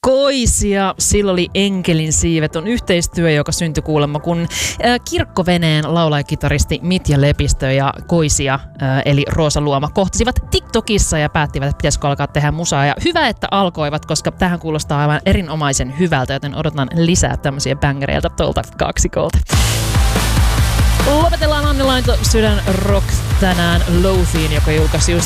Koisia, sillä oli Enkelin siivet, on yhteistyö, joka syntyi kuulemma, kun Kirkkoveneen laulajakitaristi Mitja Lepistö ja Koisia, eli Roosa Luoma, kohtasivat TikTokissa ja päättivät, että pitäisikö alkaa tehdä musaa. Ja hyvä, että alkoivat, koska tähän kuulostaa aivan erinomaisen hyvältä, joten odotan lisää tämmöisiä bängereiltä tuolta kaksikolta. Lopetellaan Anne Lainto Sydän Rock tänään Lothiin, joka julkaisi just